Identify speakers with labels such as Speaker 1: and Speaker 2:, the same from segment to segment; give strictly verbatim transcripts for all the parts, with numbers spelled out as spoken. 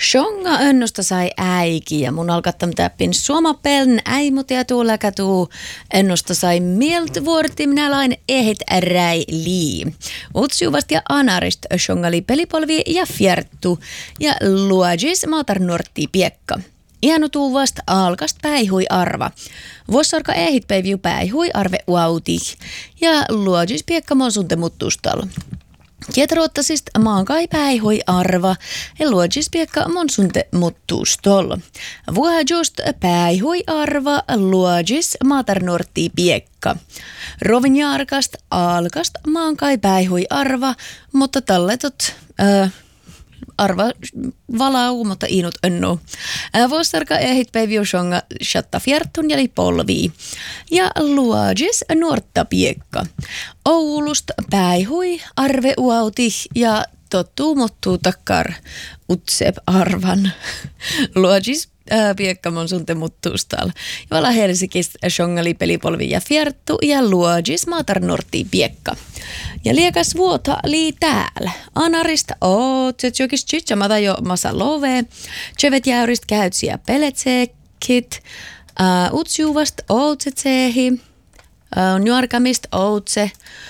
Speaker 1: Shonga önnosta sai äiki ja mun alkattam täppin suomapeln äimutia tuolla katuu. Ennosta sai mielt vuorti minä lain ehet räi lii. Utsjuvast ja anarist shongali pelipolvi ja fjerttu ja luojis maatar nortti piekka. Iänu tuuvast alkast päihui arva. Vuossarka ehit päiviu päihui arve uauti ja luojis piekka mon sunte muttustal. Kietroottasist maankai päihoi arva ja luojis piekka mon sunte muttustol. Vuoha just päihoi arva luojis maatar nortti piekka. Rovin jarkast alkast maankai päihoi arva, mutta talletot... Öö, arva valau, mutta inut önnu. Vuossarka ehit päiviu shonga shatta fjertun jali polvii. Ja luojis nuorta piekka. Oulusta päihui arve uauti ja tottuu mottuu takkar utsep arvan. Luojis piekka mon sunte muttuustal. Vala Helsingistä shongali pelipolvi ja fjerttu ja luojis maatar nortti piekka. Ja liekas vuota lii täällä. Anarista ootset jokis chitsamata jo masa love. Chevet jäyrist käytsiä peletsekit. Uh, utsjuvast ootsetsehi. Uh, Nuarkamist ootse.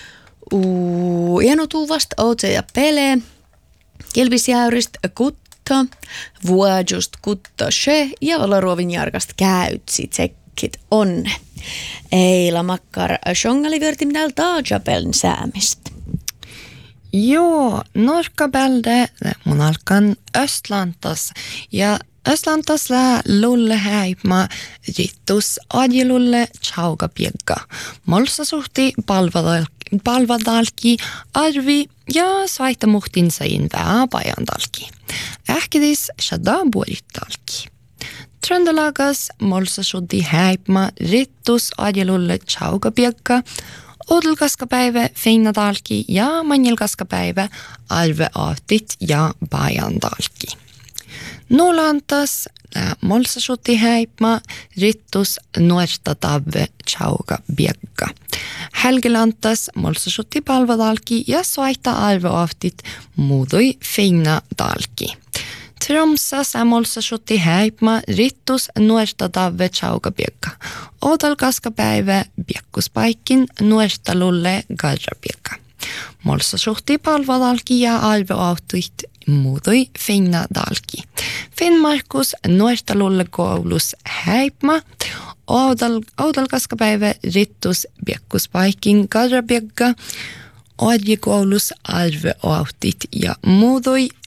Speaker 1: Uh, Ienutuvast ootse ja pele. Kilpisjäyrist kutto. Vuojust kutto she. Ja valaruovin jarkast käytsi tsekkit onne. Eila makkar shongali vörti minäl taajapeln säämistä.
Speaker 2: Joo, norkabälde mun alkan Östlantas ja Östlantas lää lulle häipma rittus adjelulle chauga piegga. Molsa suhti palvadalki arvi ja svaita muhtin sain vääpajandalki. Ähkidis shada buorittalki. Tröndalagas molsa suddi häipma rittus adjelulle chauga piegga. Odulkaskapäivä feinadalki ja manjelkaskapäivä arve aatit ja bajandalki. Nuolantas molsa suddi häipma rittus nuorta tavve chauga piegga. Helgelantas molsa suddi palvadalki ja svaita arve aatit muudoi feinadalki. Tromsas molsa shutti häipma rittus nuorta tavve chauga piekka. Odalkaskapäivä piekkuspaikin nuorta lulle garra piekka. Molsa shutti palvadalki ja arveautuit muudoi feinadalki. Finnmarkus nuorta lulle koulus häipma. Odal, odalkaskapäivä rittus piekkuspaikin garra piekka. Odjikoulus arveautit ja muudoi